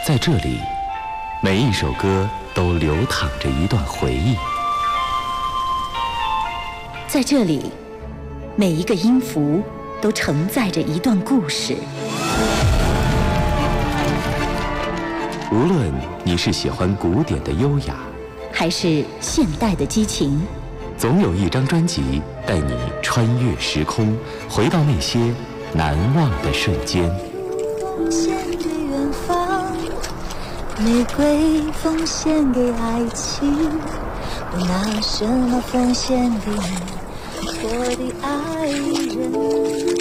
在这里，每一首歌都流淌着一段回忆。 在这里，每一个音符都承载着一段故事。 无论你是喜欢古典的优雅， 还是现代的激情， 总有一张专辑带你穿越时空，回到那些难忘的瞬间。 奉献给远方，玫瑰奉献给爱情，我拿什么奉献给你，我的爱人。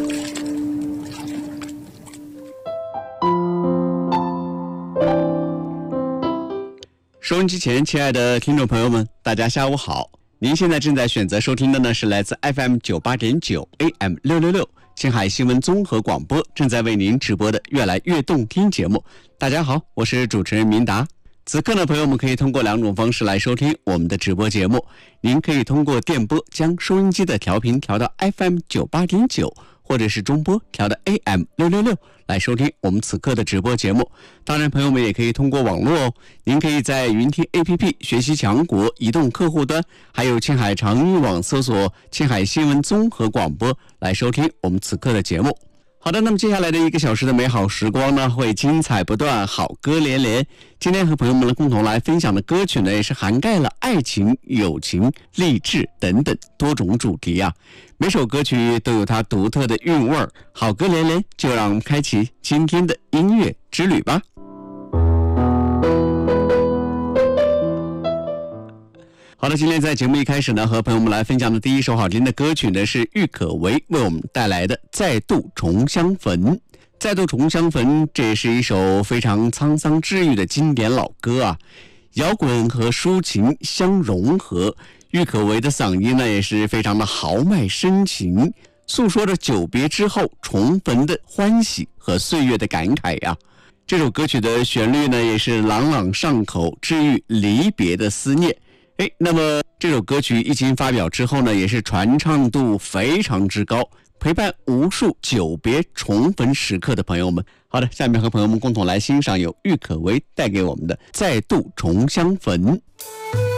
收音机前，亲爱的听众朋友们，大家下午好。您现在正在选择收听的呢是来自 FM 98.9 AM 666青海新闻综合广播正在为您直播的越来越动听节目。大家好，我是主持人明达。此刻呢，朋友们可以通过两种方式来收听我们的直播节目。您可以通过电波将收音机的调频调到 FM 98.9，或者是中波调到 AM 666来收听我们此刻的直播节目。当然朋友们也可以通过网络哦，您可以在云听 APP 学习强国移动客户端，还有青海长域网搜索青海新闻综合广播来收听我们此刻的节目。好的，那么接下来的1个小时的美好时光呢，会精彩不断，好歌连连。今天和朋友们共同来分享的歌曲呢，也是涵盖了爱情、友情、励志等等多种主题啊。每首歌曲都有它独特的韵味儿，好歌连连，就让我们开启今天的音乐之旅吧。好的，今天在节目一开始呢，和朋友们来分享的第一首好听的歌曲呢，是郁可唯为我们带来的《再度重相逢》。再度重相逢，这也是一首非常沧桑治愈的经典老歌啊，摇滚和抒情相融合。郁可唯的嗓音呢，也是非常的豪迈深情，诉说着久别之后重逢的欢喜和岁月的感慨呀。这首歌曲的旋律呢，也是朗朗上口，治愈离别的思念。那么这首歌曲一经发表之后呢，也是传唱度非常之高，陪伴无数久别重逢时刻的朋友们。好的，下面和朋友们共同来欣赏由郁可唯带给我们的《再度重相逢》。